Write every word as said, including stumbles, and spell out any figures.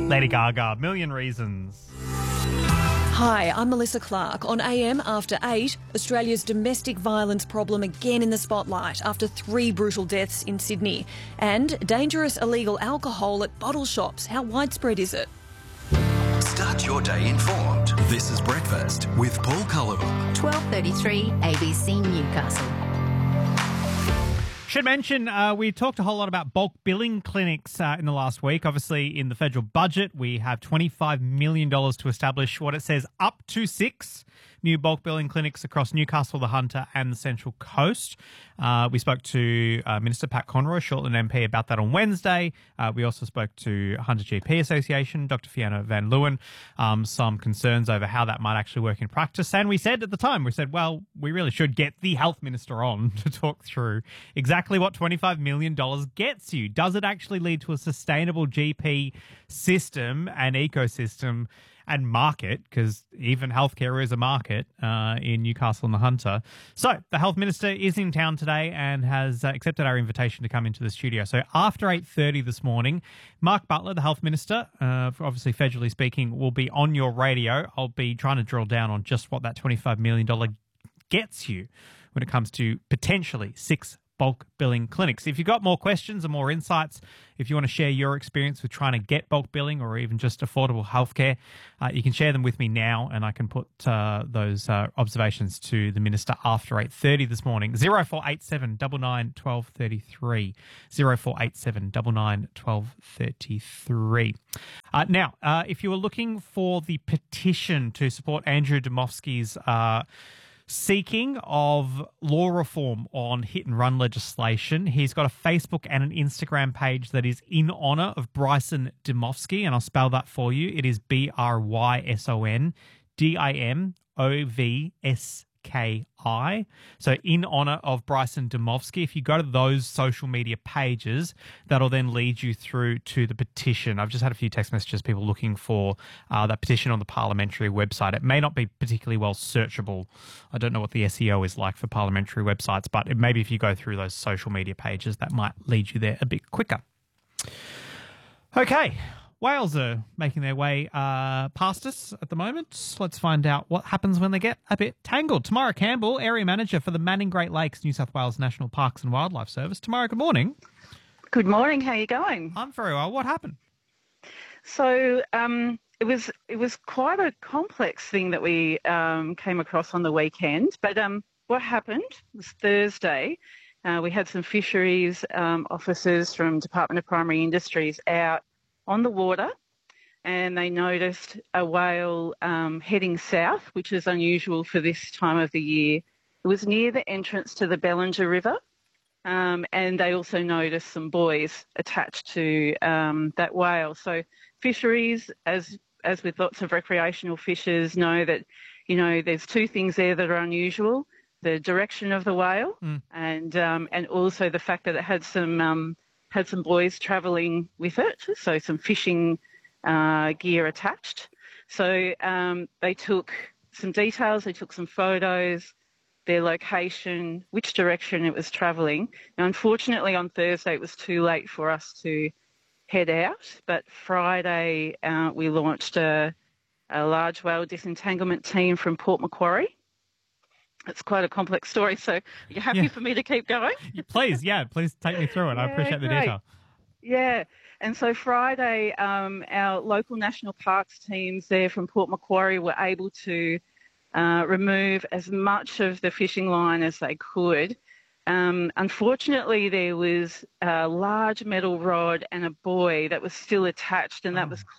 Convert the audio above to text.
Lady Gaga, Million Reasons. Hi, I'm Melissa Clark. On A M after eight, Australia's domestic violence problem again in the spotlight after three brutal deaths in Sydney. And dangerous illegal alcohol at bottle shops. How widespread is it? Start your day informed. This is Breakfast with Paul Culliver. twelve thirty-three A B C Newcastle. Should mention, uh, we talked a whole lot about bulk billing clinics uh, in the last week. Obviously, in the federal budget, we have twenty-five million dollars to establish what it says up to six new bulk billing clinics across Newcastle, the Hunter and the Central Coast. Uh, we spoke to uh, Minister Pat Conroy, Shortland M P, about that on Wednesday. Uh, we also spoke to Hunter G P Association, Doctor Fiona Van Leeuwen, um, some concerns over how that might actually work in practice. And we said at the time, we said, well, we really should get the Health Minister on to talk through exactly what twenty-five million dollars gets you. Does it actually lead to a sustainable G P system and ecosystem and market, because even healthcare is a market uh, in Newcastle and the Hunter. So the Health Minister is in town today and has uh, accepted our invitation to come into the studio. So after eight thirty this morning, Mark Butler, the Health Minister, uh, obviously federally speaking, will be on your radio. I'll be trying to drill down on just what that twenty-five million dollars gets you when it comes to potentially six bulk billing clinics. If you've got more questions or more insights, if you want to share your experience with trying to get bulk billing or even just affordable healthcare, uh, you can share them with me now, and I can put uh, those uh, observations to the Minister after eight thirty this morning. zero four eight seven nine nine one two three three. zero four eight seven nine nine one two three three. Uh, now, uh, if you were looking for the petition to support Andrew Dmowski's uh, seeking of law reform on hit-and-run legislation, he's got a Facebook and an Instagram page that is in honour of Bryson Dmowski, and I'll spell that for you. It is B R Y S O N D I M O V S K I. So in honour of Bryson Dmowski. If you go to those social media pages, that'll then lead you through to the petition. I've just had a few text messages, people looking for uh, that petition on the parliamentary website. It may not be particularly well searchable. I don't know what the S E O is like for parliamentary websites, but it, maybe if you go through those social media pages, that might lead you there a bit quicker. Okay. Whales are making their way uh, past us at the moment. Let's find out what happens when they get a bit tangled. Tamara Campbell, Area Manager for the Manning Great Lakes New South Wales National Parks and Wildlife Service. Tamara, good morning. Good morning. How are you going? I'm very well. What happened? So um, it was it was quite a complex thing that we um, came across on the weekend. But um, what happened was Thursday. Uh, we had some fisheries um, officers from Department of Primary Industries out on the water, and they noticed a whale um, heading south, which is unusual for this time of the year. It was near the entrance to the Bellinger River, um, and they also noticed some buoys attached to um, that whale. So fisheries, as as with lots of recreational fishers, know that, you know, there's two things there that are unusual: the direction of the whale, mm. and um, and also the fact that it had some um, had some buoys travelling with it, so some fishing uh, gear attached. So um, they took some details, they took some photos, their location, which direction it was travelling. Now, unfortunately, on Thursday it was too late for us to head out, but Friday uh, we launched a, a large whale disentanglement team from Port Macquarie. It's quite a complex story, so are you happy yeah. for me to keep going? Please, yeah, please take me through it. Yeah, I appreciate the great. detail. Yeah, and so Friday, um, our local national parks teams there from Port Macquarie were able to uh, remove as much of the fishing line as they could. Um, unfortunately, there was a large metal rod and a buoy that was still attached, and that oh. was